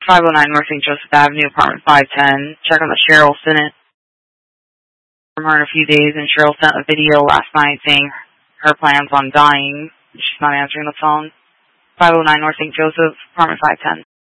509 North St. Joseph Avenue, apartment 510. Check on the Cheryl Sinnott from her in a few days, and Cheryl sent a video last night saying her plans on dying. She's not answering the phone. 509 North St. Joseph, apartment 510.